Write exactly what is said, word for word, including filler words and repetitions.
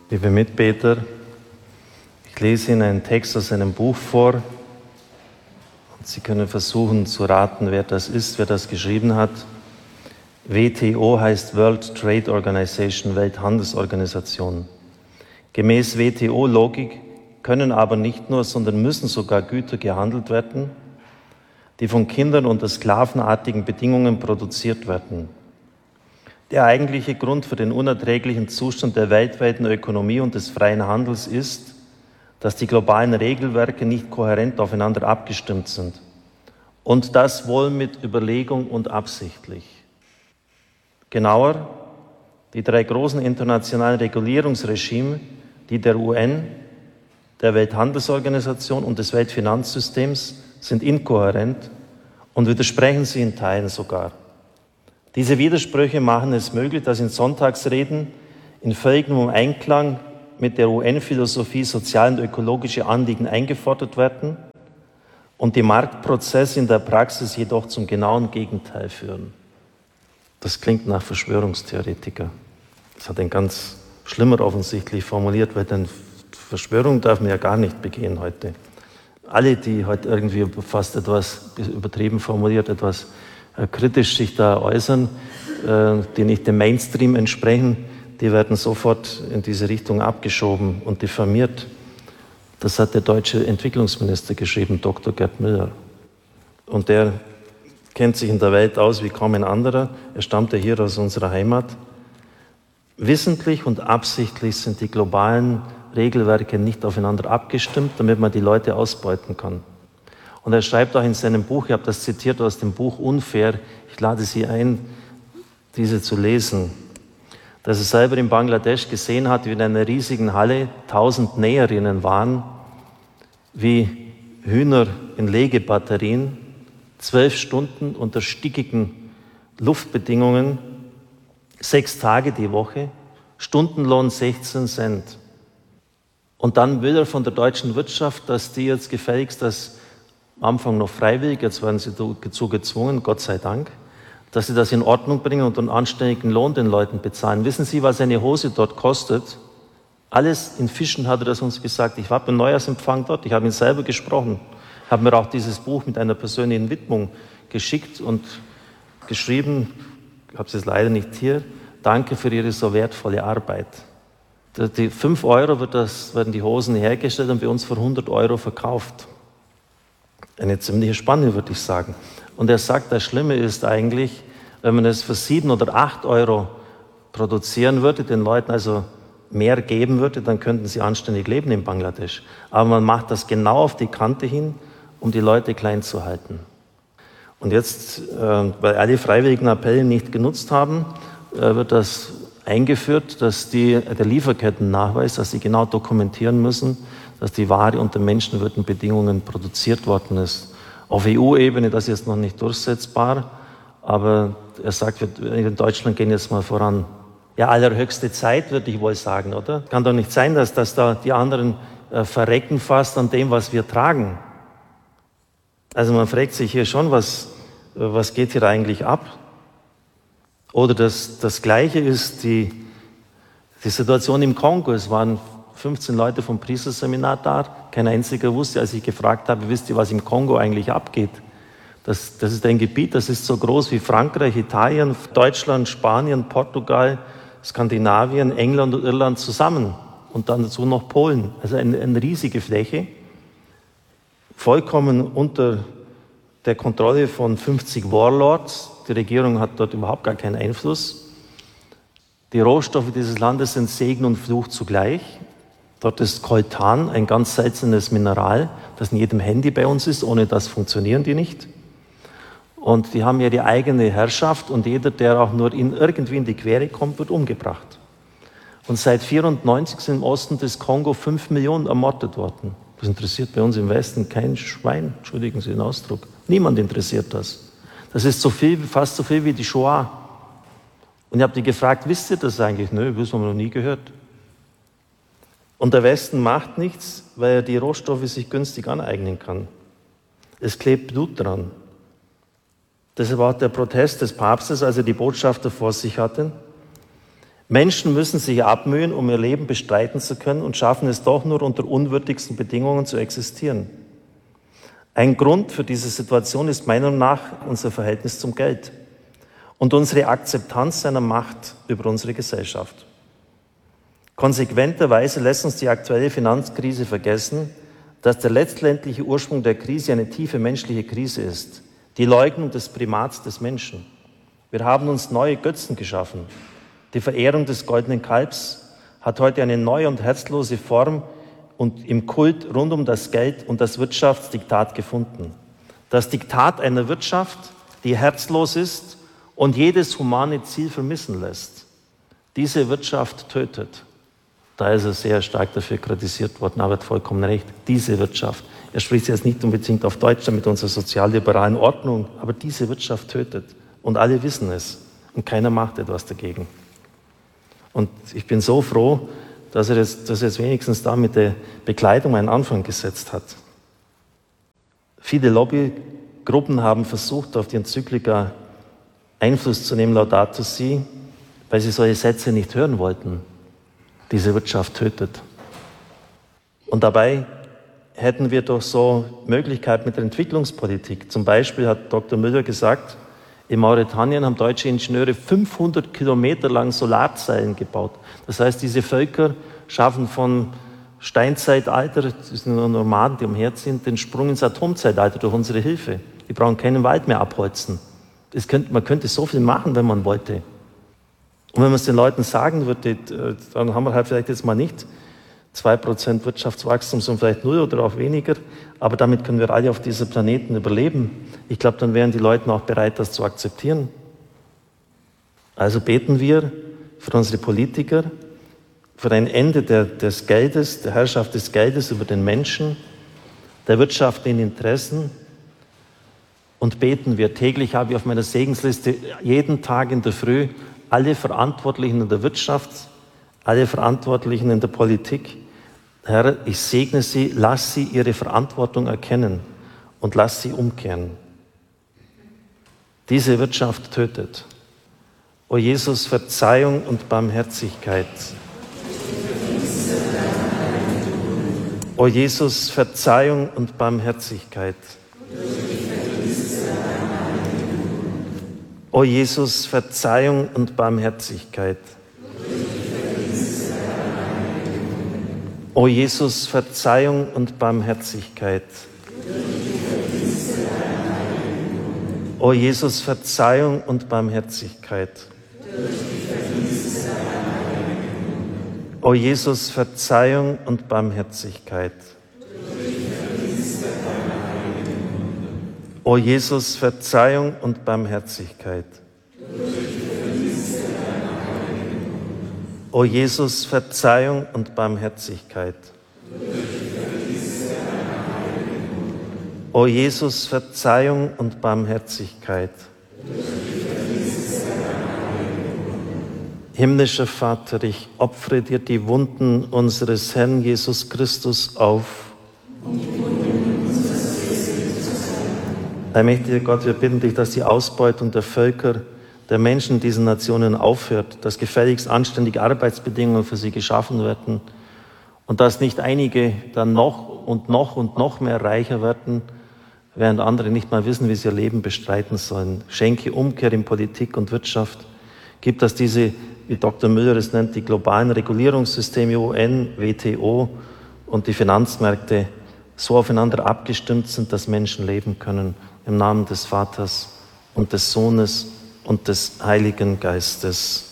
Liebe Mitbeter, ich lese Ihnen einen Text aus einem Buch vor und Sie können versuchen zu raten, wer das ist, wer das geschrieben hat. W T O heißt World Trade Organization, Welthandelsorganisation. Gemäß W T O-Logik können aber nicht nur, sondern müssen sogar Güter gehandelt werden, die von Kindern unter sklavenartigen Bedingungen produziert werden. Der eigentliche Grund für den unerträglichen Zustand der weltweiten Ökonomie und des freien Handels ist, dass die globalen Regelwerke nicht kohärent aufeinander abgestimmt sind. Und das wohl mit Überlegung und absichtlich. Genauer, die drei großen internationalen Regulierungsregime, die der U N, der Welthandelsorganisation und des Weltfinanzsystems, sind inkohärent und widersprechen sie in Teilen sogar. Diese Widersprüche machen es möglich, dass in Sonntagsreden in völligem Einklang mit der U N-Philosophie soziale und ökologische Anliegen eingefordert werden und die Marktprozesse in der Praxis jedoch zum genauen Gegenteil führen. Das klingt nach Verschwörungstheoretiker. Das hat ein ganz Schlimmer offensichtlich formuliert, weil dann Verschwörung darf man ja gar nicht begehen heute. Alle, die heute irgendwie fast etwas übertrieben formuliert, etwas kritisch sich da äußern, die nicht dem Mainstream entsprechen, die werden sofort in diese Richtung abgeschoben und diffamiert. Das hat der deutsche Entwicklungsminister geschrieben, Doktor Gerd Müller. Und der kennt sich in der Welt aus wie kaum ein anderer. Er stammt ja hier aus unserer Heimat. Wissentlich und absichtlich sind die globalen Regelwerke nicht aufeinander abgestimmt, damit man die Leute ausbeuten kann. Und er schreibt auch in seinem Buch, ich habe das zitiert aus dem Buch Unfair, ich lade Sie ein, diese zu lesen, dass er selber in Bangladesch gesehen hat, wie in einer riesigen Halle tausend Näherinnen waren, wie Hühner in Legebatterien, zwölf Stunden unter stickigen Luftbedingungen, sechs Tage die Woche, Stundenlohn sechzehn Cent. Und dann will er von der deutschen Wirtschaft, dass die jetzt gefälligst das am Anfang noch freiwillig, jetzt werden sie dazu gezwungen, Gott sei Dank, dass sie das in Ordnung bringen und einen anständigen Lohn den Leuten bezahlen. Wissen Sie, was eine Hose dort kostet? Alles in Fischen hat er das uns gesagt. Ich war beim Neujahrsempfang dort, ich habe ihn selber gesprochen, habe mir auch dieses Buch mit einer persönlichen Widmung geschickt und geschrieben, ich habe es jetzt leider nicht hier, danke für Ihre so wertvolle Arbeit. Die fünf Euro wird das, werden die Hosen hergestellt und bei uns für hundert Euro verkauft. Eine ziemliche Spanne, würde ich sagen. Und er sagt, das Schlimme ist eigentlich, wenn man es für sieben oder acht Euro produzieren würde, den Leuten also mehr geben würde, dann könnten sie anständig leben in Bangladesch. Aber man macht das genau auf die Kante hin, um die Leute klein zu halten. Und jetzt, äh, weil alle freiwilligen Appelle nicht genutzt haben, äh, wird das eingeführt, dass die, der Lieferkettennachweis, dass sie genau dokumentieren müssen, dass die Ware unter menschenwürdigen Bedingungen produziert worden ist. Auf E U-Ebene, das ist jetzt noch nicht durchsetzbar, aber er sagt, wir in Deutschland gehen jetzt mal voran. Ja, allerhöchste Zeit, würde ich wohl sagen, oder? Kann doch nicht sein, dass, dass da die anderen äh, verrecken fast an dem, was wir tragen. Also man fragt sich hier schon, was, was geht hier eigentlich ab? Oder das, das Gleiche ist die, die Situation im Kongo. Es waren fünfzehn Leute vom Priesterseminar da. Kein einziger wusste, als ich gefragt habe, wisst ihr, was im Kongo eigentlich abgeht? Das, das ist ein Gebiet, das ist so groß wie Frankreich, Italien, Deutschland, Spanien, Portugal, Skandinavien, England und Irland zusammen. Und dann dazu noch Polen. Also eine, eine riesige Fläche. Vollkommen unter der Kontrolle von fünfzig Warlords. Die Regierung hat dort überhaupt gar keinen Einfluss. Die Rohstoffe dieses Landes sind Segen und Fluch zugleich. Dort ist Coltan, ein ganz seltenes Mineral, das in jedem Handy bei uns ist. Ohne das funktionieren die nicht. Und die haben ja die eigene Herrschaft und jeder, der auch nur in, irgendwie in die Quere kommt, wird umgebracht. Und seit vierundneunzig sind im Osten des Kongo fünf Millionen ermordet worden. Das interessiert bei uns im Westen kein Schwein, entschuldigen Sie den Ausdruck. Niemand interessiert das. Das ist so viel, fast so viel wie die Shoah. Und ich habe die gefragt, wisst ihr das eigentlich? Nö, das haben wir noch nie gehört. Und der Westen macht nichts, weil er die Rohstoffe sich günstig aneignen kann. Es klebt Blut dran. Deshalb auch der Protest des Papstes, als er die Botschafter vor sich hatte. Menschen müssen sich abmühen, um ihr Leben bestreiten zu können und schaffen es doch nur unter unwürdigsten Bedingungen zu existieren. Ein Grund für diese Situation ist meiner Meinung nach unser Verhältnis zum Geld und unsere Akzeptanz seiner Macht über unsere Gesellschaft. Konsequenterweise lässt uns die aktuelle Finanzkrise vergessen, dass der letztendliche Ursprung der Krise eine tiefe menschliche Krise ist, die Leugnung des Primats des Menschen. Wir haben uns neue Götzen geschaffen. Die Verehrung des goldenen Kalbs hat heute eine neue und herzlose Form und im Kult rund um das Geld und das Wirtschaftsdiktat gefunden. Das Diktat einer Wirtschaft, die herzlos ist und jedes humane Ziel vermissen lässt. Diese Wirtschaft tötet. Da ist er sehr stark dafür kritisiert worden, aber er hat vollkommen recht. Diese Wirtschaft. Er spricht jetzt nicht unbedingt auf Deutschland mit unserer sozialliberalen Ordnung, aber diese Wirtschaft tötet. Und alle wissen es. Und keiner macht etwas dagegen. Und ich bin so froh, dass er jetzt, dass er jetzt wenigstens da mit der Bekleidung einen Anfang gesetzt hat. Viele Lobbygruppen haben versucht, auf die Enzyklika Einfluss zu nehmen, Laudato Si, weil sie solche Sätze nicht hören wollten. Diese Wirtschaft tötet. Und dabei hätten wir doch so Möglichkeiten mit der Entwicklungspolitik. Zum Beispiel hat Doktor Müller gesagt, in Mauretanien haben deutsche Ingenieure fünfhundert Kilometer lang Solarzellen gebaut. Das heißt, diese Völker schaffen von Steinzeitalter, das sind nur Nomaden, die umherziehen, den Sprung ins Atomzeitalter durch unsere Hilfe. Die brauchen keinen Wald mehr abholzen. Das könnte, man könnte so viel machen, wenn man wollte. Und wenn man es den Leuten sagen würde, dann haben wir halt vielleicht jetzt mal nicht zwei Prozent Wirtschaftswachstum, sondern vielleicht null oder auch weniger. Aber damit können wir alle auf diesem Planeten überleben. Ich glaube, dann wären die Leute auch bereit, das zu akzeptieren. Also beten wir für unsere Politiker, für ein Ende der, des Geldes, der Herrschaft des Geldes über den Menschen, der wirtschaftlichen Interessen. Und beten wir täglich, habe ich auf meiner Segensliste jeden Tag in der Früh alle Verantwortlichen in der Wirtschaft, alle Verantwortlichen in der Politik. Herr, ich segne sie, lass sie ihre Verantwortung erkennen und lass sie umkehren. Diese Wirtschaft tötet. O Jesus, Verzeihung und Barmherzigkeit. O Jesus, Verzeihung und Barmherzigkeit. O Jesus, Verzeihung und Barmherzigkeit. O Jesus, Verzeihung und Barmherzigkeit. O Jesus, Verzeihung und Barmherzigkeit. O Jesus, Verzeihung und Barmherzigkeit. O Jesus, Verzeihung und Barmherzigkeit. O Jesus, Verzeihung und Barmherzigkeit. O Jesus, Verzeihung und Barmherzigkeit. Himmlischer Vater, ich opfere dir die Wunden unseres Herrn Jesus Christus auf. Allmächtiger Gott, wir bitten dich, dass die Ausbeutung der Völker, der Menschen in diesen Nationen aufhört, dass gefälligst anständige Arbeitsbedingungen für sie geschaffen werden und dass nicht einige dann noch und noch und noch mehr reicher werden, während andere nicht mal wissen, wie sie ihr Leben bestreiten sollen. Schenke Umkehr in Politik und Wirtschaft. Gib, dass diese, wie Doktor Müller es nennt, die globalen Regulierungssysteme U N, W T O und die Finanzmärkte so aufeinander abgestimmt sind, dass Menschen leben können. Im Namen des Vaters und des Sohnes und des Heiligen Geistes.